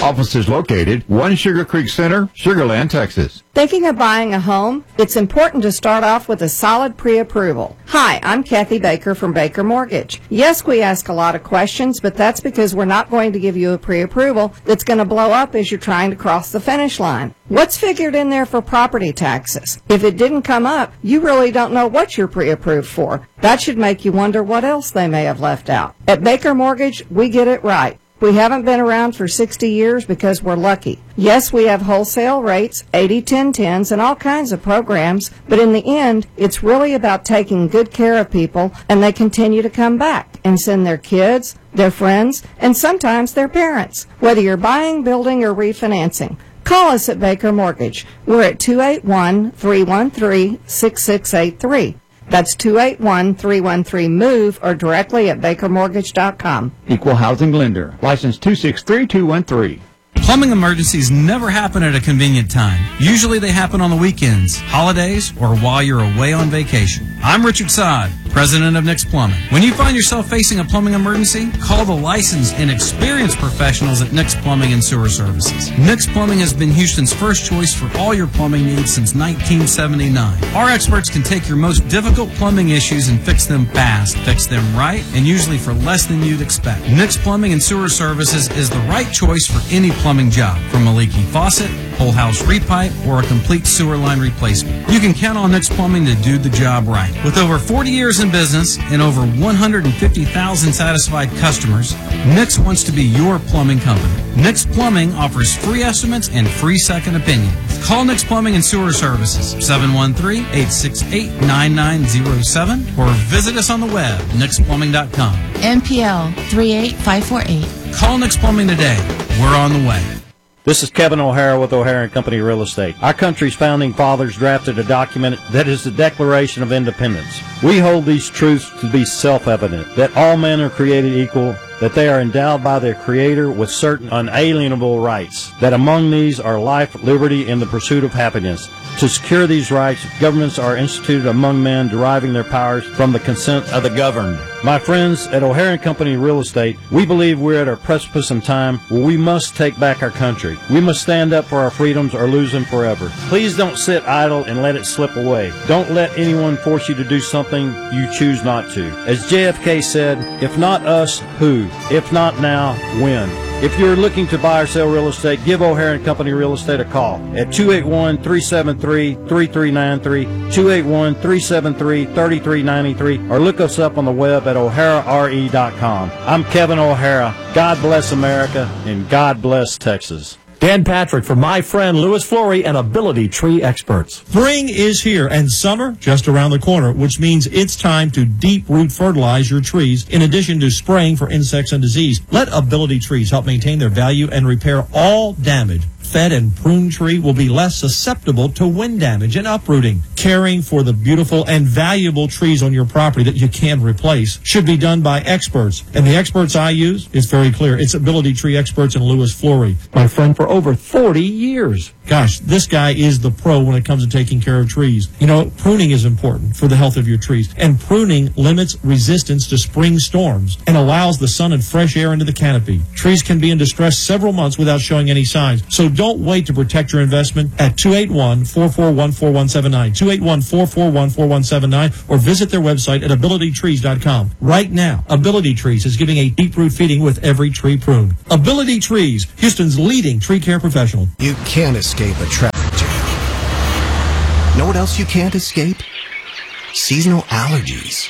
Offices located 1 Sugar Creek Center, Sugar Land, Texas. Thinking of buying a home? It's important to start off with a solid pre-approval. Hi, I'm Kathy Baker from Baker Mortgage. Yes, we ask a lot of questions, but that's because we're not going to give you a pre-approval that's going to blow up as you're trying to cross the finish line. What's figured in there for property taxes? If it didn't come up, you really don't know what you're pre-approved for. That should make you wonder what else they may have left out. At Baker Mortgage, we get it right. We haven't been around for 60 years because we're lucky. Yes, we have wholesale rates, 80-10-10s, and all kinds of programs, but in the end, it's really about taking good care of people, and they continue to come back and send their kids, their friends, and sometimes their parents, whether you're buying, building, or refinancing. Call us at Baker Mortgage. We're at 281-313-6683. That's 281-313-MOVE or directly at bakermortgage.com. Equal housing lender. License 263213. Plumbing emergencies never happen at a convenient time. Usually they happen on the weekends, holidays, or while you're away on vacation. I'm Richard Sod, president of Nick's Plumbing. When you find yourself facing a plumbing emergency, call the licensed and experienced professionals at Nick's Plumbing and Sewer Services. Nick's Plumbing has been Houston's first choice for all your plumbing needs since 1979. Our experts can take your most difficult plumbing issues and fix them fast, fix them right, and usually for less than you'd expect. Nick's Plumbing and Sewer Services is the right choice for any plumbing job, from a leaky faucet, whole house repipe, or a complete sewer line replacement. You can count on Nick's Plumbing to do the job right. With over 40 years in business and over 150,000 satisfied customers, Nick's wants to be your plumbing company. Nick's Plumbing offers free estimates and free second opinion. Call Nick's Plumbing and Sewer Services, 713-868-9907, or visit us on the web, nicksplumbing.com. NPL 38548. Call Nick's Plumbing today. We're on the way. This is Kevin O'Hara with O'Hara & Company Real Estate. Our country's founding fathers drafted a document that is the Declaration of Independence. We hold these truths to be self-evident, that all men are created equal, that they are endowed by their Creator with certain unalienable rights, that among these are life, liberty, and the pursuit of happiness. To secure these rights, governments are instituted among men, deriving their powers from the consent of the governed. My friends at O'Hara & Company Real Estate, we believe we're at a precipice in time where we must take back our country. We must stand up for our freedoms or lose them forever. Please don't sit idle and let it slip away. Don't let anyone force you to do something you choose not to. As JFK said, if not us, who? If not now, when? If you're looking to buy or sell real estate, give O'Hara & Company Real Estate a call at 281-373-3393, 281-373-3393, or look us up on the web at o'harare.com. I'm Kevin O'Hara. God bless America, and God bless Texas. Dan Patrick for my friend Louis Flory and Ability Tree Experts. Spring is here and summer just around the corner, which means it's time to deep root fertilize your trees in addition to spraying for insects and disease. Let Ability Trees help maintain their value and repair all damage. Fed and pruned tree will be less susceptible to wind damage and uprooting. Caring for the beautiful and valuable trees on your property that you can replace should be done by experts. And the experts I use, it's very clear. It's Ability Tree Experts and Louis Flory. My friend for over 40 years. Gosh, this guy is the pro when it comes to taking care of trees. You know, pruning is important for the health of your trees. And pruning limits resistance to spring storms and allows the sun and fresh air into the canopy. Trees can be in distress several months without showing any signs. So don't wait to protect your investment at 281-441-4179, 281-441-4179, or visit their website at abilitytrees.com. Right now, Ability Trees is giving a deep root feeding with every tree pruned. Ability Trees, Houston's leading tree care professional. You can't escape a traffic jam. Know what else you can't escape? Seasonal allergies.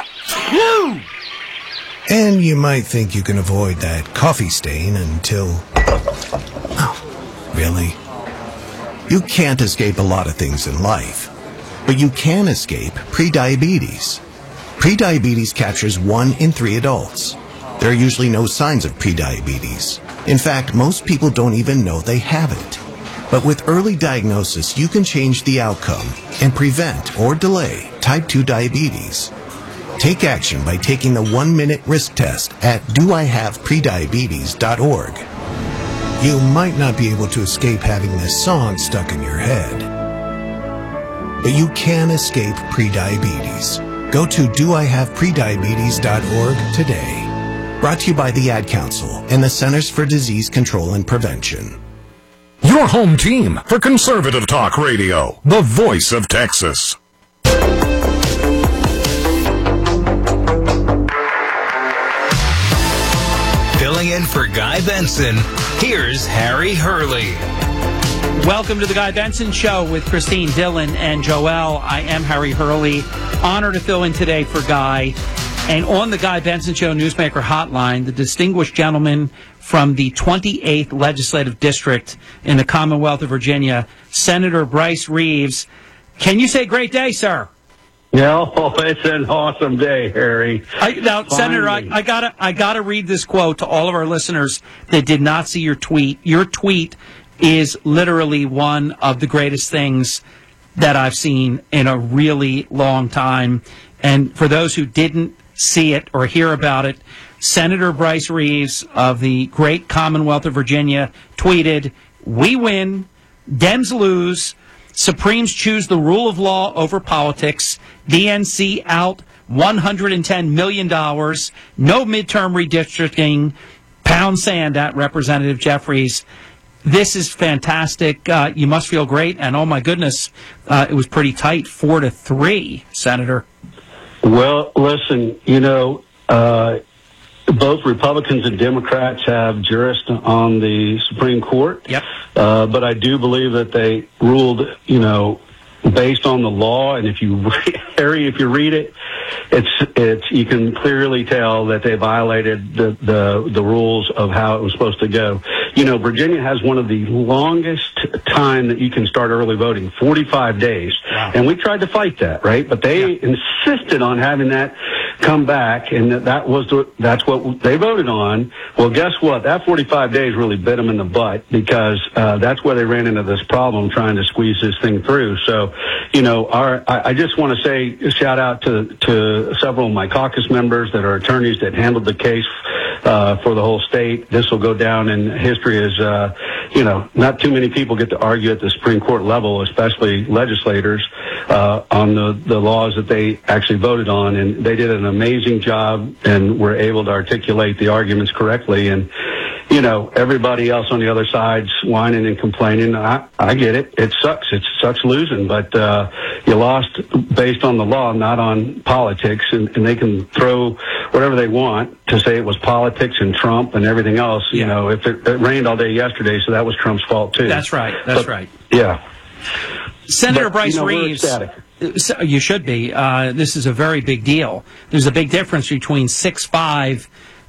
And you might think you can avoid that coffee stain until... Oh, really? You can't escape a lot of things in life, but you can escape prediabetes. Prediabetes captures 1 in 3 adults. There are usually no signs of prediabetes. In fact, most people don't even know they have it. But with early diagnosis, you can change the outcome and prevent or delay type 2 diabetes. Take action by taking the 1-minute risk test at doihaveprediabetes.org. You might not be able to escape having this song stuck in your head, but you can escape prediabetes. Go to doihaveprediabetes.org today. Brought to you by the Ad Council and the Centers for Disease Control and Prevention. Your home team for Conservative Talk Radio, the voice of Texas. Filling in for Guy Benson, here's Harry Hurley. Welcome to the Guy Benson Show with Christine Dillon and Joelle. I am Harry Hurley. Honored to fill in today for Guy. And on the Guy Benson Show Newsmaker Hotline, the distinguished gentleman from the 28th Legislative District in the Commonwealth of Virginia, Senator Bryce Reeves. Can you say great day, sir? No, it's an awesome day, Harry. Senator, I gotta read this quote to all of our listeners that did not see your tweet. Your tweet is literally one of the greatest things that I've seen in a really long time. And for those who didn't see it or hear about it, Senator Bryce Reeves of the great Commonwealth of Virginia tweeted, "We win, Dems lose, Supremes choose the rule of law over politics, DNC out $110 million, no midterm redistricting, pound sand at Representative Jeffries." This is fantastic. You must feel great. And oh my goodness, it was pretty tight, 4-3, Senator. Well, listen, both Republicans and Democrats have jurists on the Supreme Court. Yep. But I do believe that they ruled, based on the law. And if you, Harry, if you read it, it's you can clearly tell that they violated the rules of how it was supposed to go. Virginia has one of the longest time that you can start early voting, 45 days. Wow. And we tried to fight that, right? But they insisted on having that come back, and that's what they voted on. Well, guess what? That 45 days really bit them in the butt, because that's where they ran into this problem trying to squeeze this thing through. So, I just want to say shout out to several of my caucus members that are attorneys that handled the case for the whole state. This will go down in history as, not too many people get to argue at the Supreme Court level, especially legislators, on the laws that they actually voted on. And they did an amazing job and were able to articulate the arguments correctly. And, everybody else on the other side's whining and complaining. I get it. It sucks. It sucks losing, but you lost based on the law, not on politics. And they can throw whatever they want to say it was politics and Trump and everything else. Yeah. If it rained all day yesterday, so that was Trump's fault too. That's right. That's right. Yeah. Senator Bryce Reeves. You should be. This is a very big deal. There's a big difference between 6'5",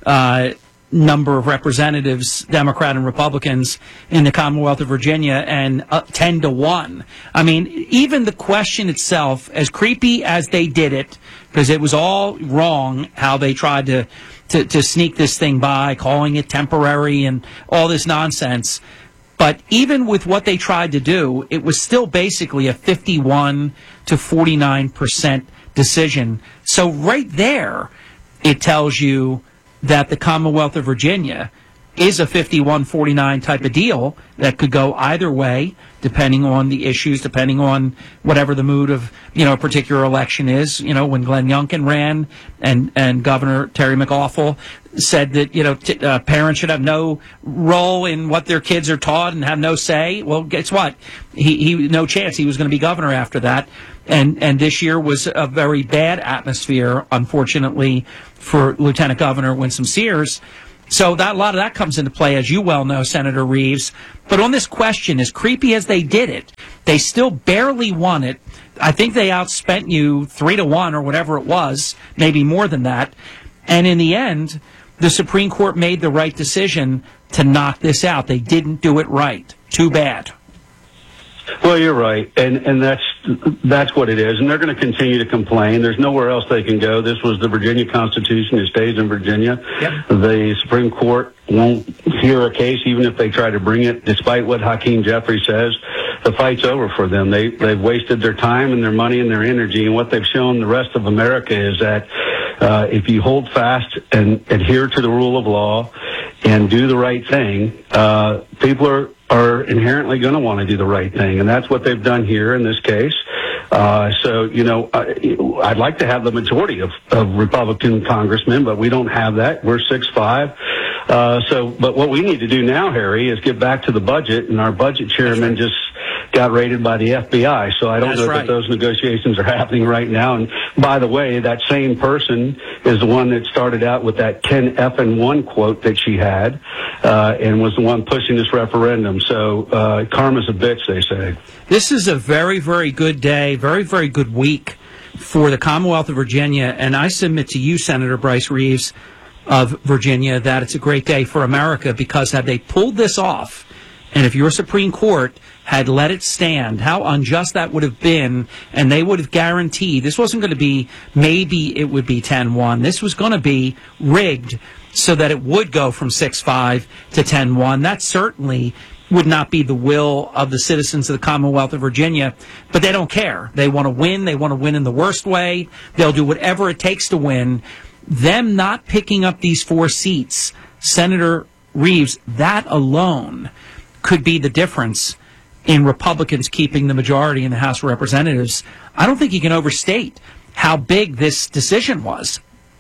number of representatives, Democrat and Republicans, in the Commonwealth of Virginia, and 10-1. I mean, even the question itself, as creepy as they did it, because it was all wrong how they tried to sneak this thing by, calling it temporary and all this nonsense. But even with what they tried to do, it was still basically a 51 to 49% decision. So right there, it tells you that the Commonwealth of Virginia is a 51-49 type of deal that could go either way, depending on the issues, depending on whatever the mood of, a particular election is. When Glenn Youngkin ran and Governor Terry McAuliffe said that, parents should have no role in what their kids are taught and have no say. Well, guess what? He no chance he was going to be governor after that. And this year was a very bad atmosphere, unfortunately, for Lieutenant Governor Winsome Sears. So a lot of that comes into play, as you well know, Senator Reeves. But on this question, as creepy as they did it, they still barely won it. I think they outspent you 3-1 or whatever it was, maybe more than that. And in the end, the Supreme Court made the right decision to knock this out. They didn't do it right. Too bad. Well, you're right, and that's what it is, and they're going to continue to complain. There's nowhere else they can go. This was the Virginia Constitution. It stays in Virginia. Yep. The Supreme Court won't hear a case, even if they try to bring it, despite what Hakeem Jeffries says. The fight's over for them. They've wasted their time and their money and their energy, and what they've shown the rest of America is that if you hold fast and adhere to the rule of law and do the right thing, people are inherently going to want to do the right thing, and that's what they've done here in this case. So, I'd like to have the majority of Republican congressmen, but we don't have that. We're 6-5. But what we need to do now, Harry, is get back to the budget, and our budget chairman just got raided by the FBI. So I don't know that those negotiations are happening right now. And by the way, that same person is the one that started out with that 10 effing 1 quote that she had, and was the one pushing this referendum. So karma's a bitch, they say. This is a very, very good day, very, very good week for the Commonwealth of Virginia. And I submit to you, Senator Bryce Reeves of Virginia, that it's a great day for America, because had they pulled this off, and if your Supreme Court had let it stand, how unjust that would have been, and they would have guaranteed this wasn't going to be maybe it would be 10-1. This was going to be rigged so that it would go from 6-5 to 10-1. That certainly would not be the will of the citizens of the Commonwealth of Virginia, but they don't care. They want to win. They want to win in the worst way. They'll do whatever it takes to win. Them not picking up these 4 seats, Senator Reeves, that alone could be the difference in Republicans keeping the majority in the House of Representatives. I don't think you can overstate how big this decision was.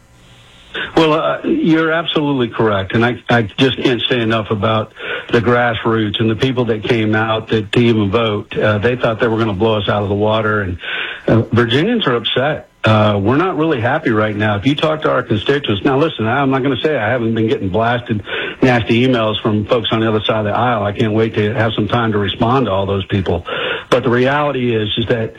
Well, you're absolutely correct, and I just can't say enough about the grassroots and the people that came out to even vote. They thought they were going to blow us out of the water, and Virginians are upset. We're not really happy right now. If you talk to our constituents, now listen, I'm not going to say I haven't been getting blasted nasty emails from folks on the other side of the aisle. I can't wait to have some time to respond to all those people. But the reality is that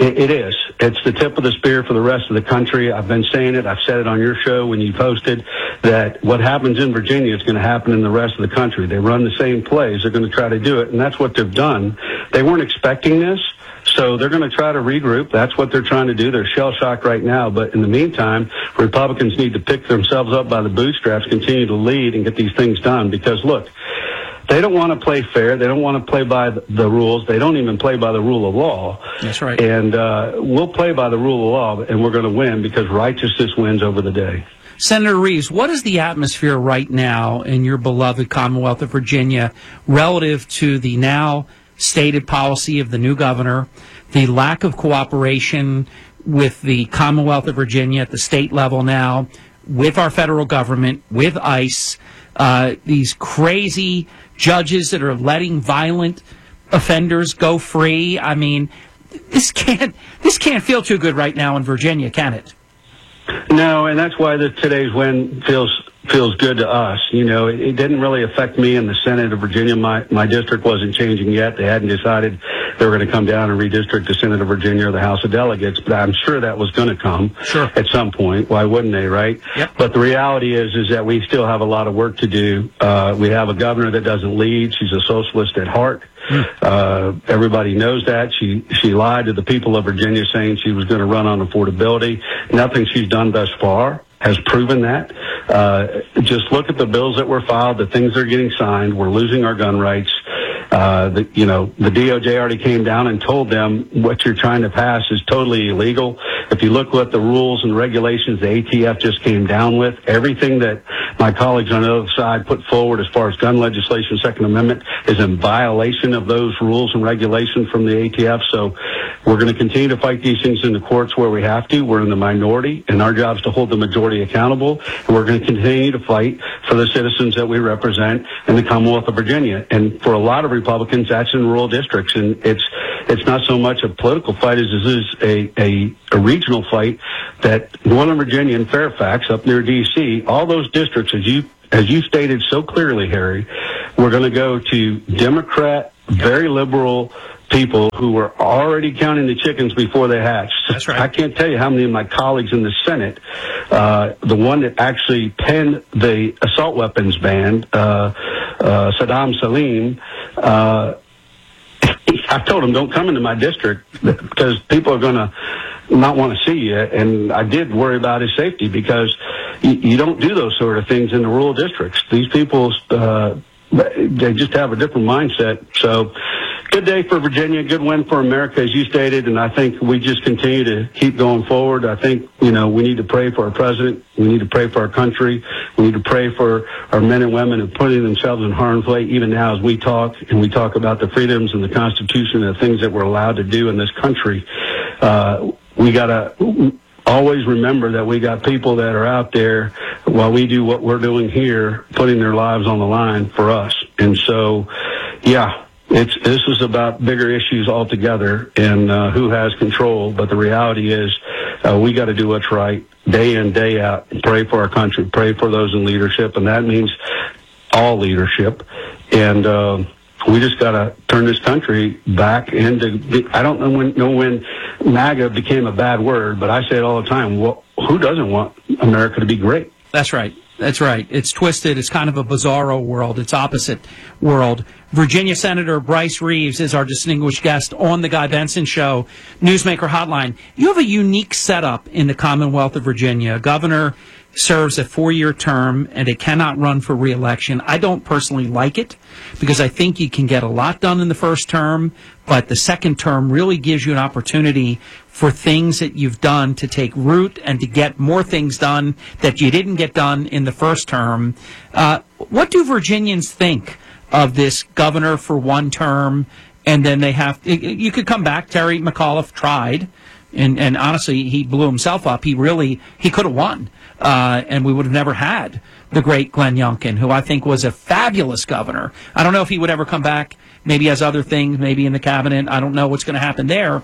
it's the tip of the spear for the rest of the country. I've been saying it. I've said it on your show when you posted that what happens in Virginia is going to happen in the rest of the country. They run the same plays. They're going to try to do it, and that's what they've done. They weren't expecting this. So they're going to try to regroup. That's what they're trying to do. They're shell-shocked right now. But in the meantime, Republicans need to pick themselves up by the bootstraps, continue to lead, and get these things done. Because, look, they don't want to play fair. They don't want to play by the rules. They don't even play by the rule of law. That's right. And we'll play by the rule of law, and we're going to win because righteousness wins over the day. Senator Reeves, what is the atmosphere right now in your beloved Commonwealth of Virginia relative to the now stated policy of the new governor, the lack of cooperation with the Commonwealth of Virginia at the state level now, with our federal government, with ICE, these crazy judges that are letting violent offenders go free? I mean, this can't feel too good right now in Virginia, can it? No, and that's why today's win feels good to us. You know, it didn't really affect me in the Senate of Virginia. My district wasn't changing yet. They hadn't decided they were going to come down and redistrict the Senate of Virginia or the House of Delegates, but I'm sure that was going to come at some point. Why wouldn't they, right? Yep. But the reality is that we still have a lot of work to do. We have a governor that doesn't lead. She's a socialist at heart. Everybody knows that. She lied to the people of Virginia saying she was going to run on affordability. Nothing she's done thus far has proven that. Just look at the bills that were filed, the things that are getting signed. We're losing our gun rights. The DOJ already came down and told them what you're trying to pass is totally illegal. If you look what the rules and regulations the ATF just came down with, everything that my colleagues on the other side put forward as far as gun legislation, Second Amendment, is in violation of those rules and regulations from the ATF. So we're going to continue to fight these things in the courts where we have to. We're in the minority, and our job is to hold the majority accountable. And we're going to continue to fight for the citizens that we represent in the Commonwealth of Virginia. And for a lot of Republicans, that's in rural districts. And it's not so much a political fight as it is a regional fight that Northern Virginia and Fairfax up near D.C., all those districts, as you stated so clearly, Harry, we're going to go to Democrat, very liberal people who were already counting the chickens before they hatched. That's right. I can't tell you how many of my colleagues in the Senate, the one that actually penned the assault weapons ban, Saddam Salim, I've told him, don't come into my district because people are going to not want to see you. And I did worry about his safety because you don't do those sort of things in the rural districts. These people, they just have a different mindset. So good day for Virginia, good win for America, as you stated, and I think we just continue to keep going forward. I think, we need to pray for our president. We need to pray for our country. We need to pray for our men and women who are putting themselves in harm's way, even now as we talk, and we talk about the freedoms and the Constitution and the things that we're allowed to do in this country. we got to always remember that we got people that are out there while we do what we're doing here, putting their lives on the line for us. And so, yeah, this is about bigger issues altogether and who has control. But the reality is we got to do what's right day in, day out, and pray for our country, pray for those in leadership. And that means all leadership. And we just got to turn this country back into, I don't know when MAGA became a bad word, but I say it all the time. Well, who doesn't want America to be great? That's right. That's right. It's twisted. It's kind of a bizarro world. It's opposite world. Virginia Senator Bryce Reeves is our distinguished guest on the Guy Benson Show, Newsmaker Hotline. You have a unique setup in the Commonwealth of Virginia. Governor serves a 4-year term, and they cannot run for re-election. I don't personally like it because I think you can get a lot done in the first term, but the second term really gives you an opportunity for things that you've done to take root and to get more things done that you didn't get done in the first term. What do Virginians think of this governor for one term, and then they have, you could come back. Terry McAuliffe tried, and honestly, he blew himself up. He could have won. And we would have never had the great Glenn Youngkin, who I think was a fabulous governor. I don't know if he would ever come back. Maybe has other things, maybe in the cabinet. I don't know what's going to happen there.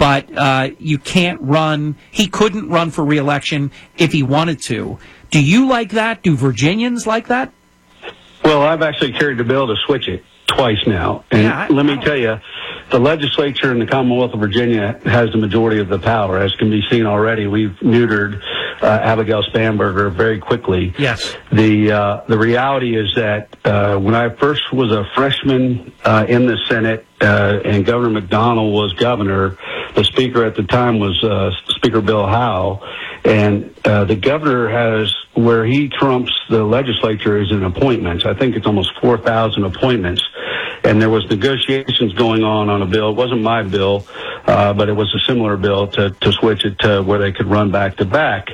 But you can't run. He couldn't run for re-election if he wanted to. Do you like that? Do Virginians like that? Well, I've actually carried the bill to switch it twice now. And let me tell you, the legislature in the Commonwealth of Virginia has the majority of the power. As can be seen already, we've neutered Abigail Spanberger very quickly. Yes. The reality is that when I first was a freshman in the Senate and Governor McDonnell was governor, the speaker at the time was Speaker Bill Howe, and the governor has, where he trumps the legislature is in appointments. I think it's almost 4,000 appointments. And there was negotiations going on a bill. It wasn't my bill, but it was a similar bill to switch it to where they could run back to back.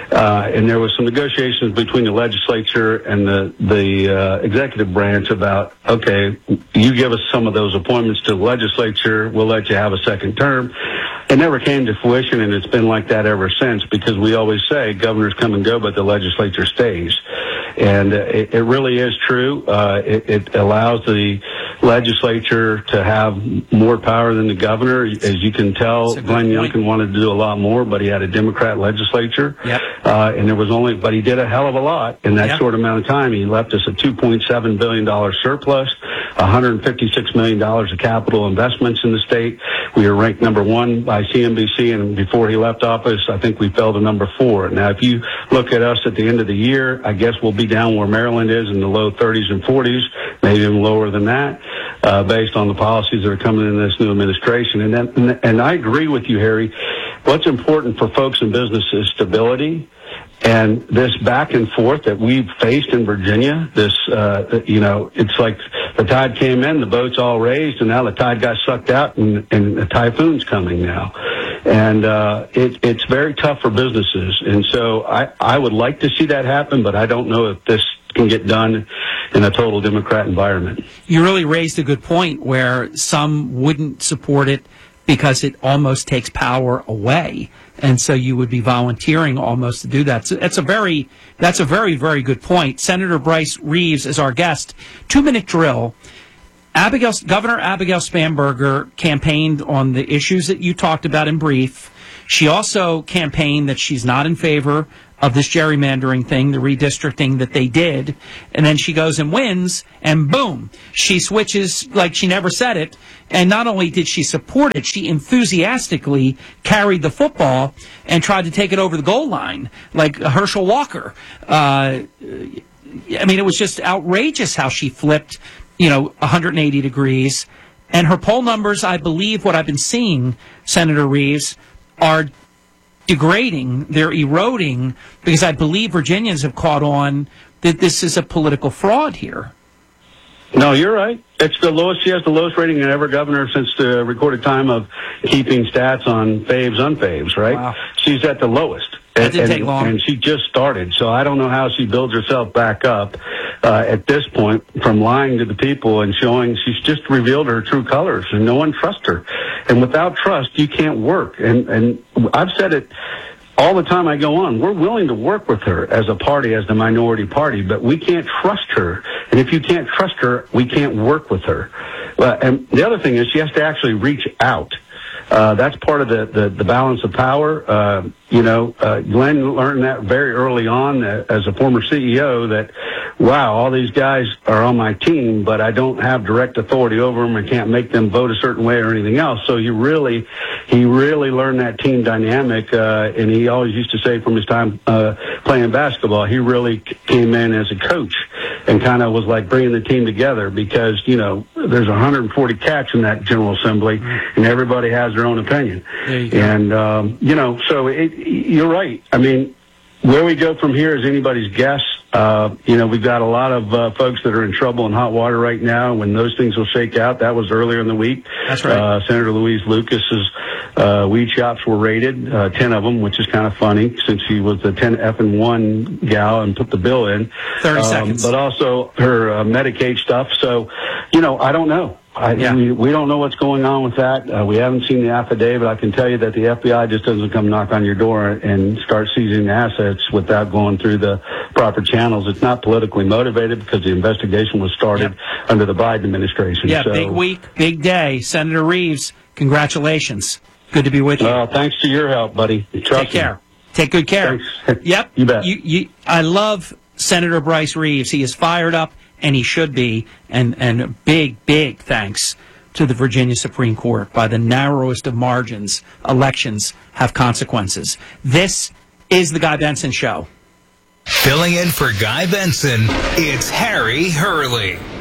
And there was some negotiations between the legislature and the executive branch about, okay, you give us some of those appointments to the legislature, we'll let you have a second term. It never came to fruition, and it's been like that ever since, because we always say governors come and go, but the legislature stays. And it really is true. It allows the legislature to have more power than the governor. As you can tell, Glenn Youngkin wanted to do a lot more, but he had a Democrat legislature. Yep. And there was only, but he did a hell of a lot in that short amount of time. He left us a $2.7 billion surplus, $156 million of capital investments in the state. We were ranked number 1 by CNBC, and before he left office, I think we fell to number 4. Now, if you look at us at the end of the year, I guess we'll be down where Maryland is in the low 30s and 40s, maybe even lower than that, based on the policies that are coming in this new administration. And I agree with you, Harry. What's important for folks in business is stability. And this back and forth that we've faced in Virginia, this, it's like the tide came in, the boat's all raised, and now the tide got sucked out, and a typhoon's coming now. And it's very tough for businesses. And so I would like to see that happen, but I don't know if this can get done in a total Democrat environment. You really raised a good point where some wouldn't support it because it almost takes power away. And so you would be volunteering almost to do that. So that's a very, very good point. Senator Bryce Reeves is our guest. 2-minute drill. Governor Abigail Spanberger campaigned on the issues that you talked about in brief. She also campaigned that she's not in favor of this gerrymandering thing, the redistricting that they did. And then she goes and wins, and boom, she switches like she never said it. And not only did she support it, she enthusiastically carried the football and tried to take it over the goal line like Herschel Walker. I mean, it was just outrageous how she flipped, 180 degrees. And her poll numbers, I believe what I've been seeing, Senator Reeves, are degrading, they're eroding, because I believe Virginians have caught on that this is a political fraud here. No, you're right. It's the lowest. She has the lowest rating in ever governor since the recorded time of keeping stats on faves, unfaves, right? Wow. She's at the lowest. That didn't take long. And she just started, so I don't know how she builds herself back up. at this point from lying to the people and showing she's just revealed her true colors, and no one trusts her. And without trust, you can't work. And I've said it all the time I go on. We're willing to work with her as a party, as the minority party, but we can't trust her. And if you can't trust her, we can't work with her. And the other thing is she has to actually reach out. That's part of the balance of power. Glenn learned that very early on as a former CEO that, wow, all these guys are on my team, but I don't have direct authority over them. I can't make them vote a certain way or anything else. So he really learned that team dynamic, and he always used to say from his time playing basketball, he really came in as a coach and kind of was like bringing the team together because, there's 140 cats in that General Assembly, and everybody has their own opinion. There you go. And, so you're right. I mean, where we go from here is anybody's guess. We've got a lot of folks that are in trouble in hot water right now. When those things will shake out, that was earlier in the week. That's right. Senator Louise Lucas's weed shops were raided, 10 of them, which is kind of funny since she was the 10F1 gal and put the bill in. 30 seconds. But also her Medicaid stuff. So, I don't know. We don't know what's going on with that. We haven't seen the affidavit. I can tell you that the FBI just doesn't come knock on your door and start seizing assets without going through the proper channels. It's not politically motivated because the investigation was started under the Biden administration. Yeah, big week, big day. Senator Reeves, congratulations. Good to be with you. Thanks to your help, buddy. Take care. Take good care. Thanks. Yep. You bet. I love Senator Bryce Reeves. He is fired up, and he should be. And big thanks to the Virginia Supreme Court. By the narrowest of margins, elections have consequences. This is the Guy Benson Show. Filling in for Guy Benson, it's Harry Hurley.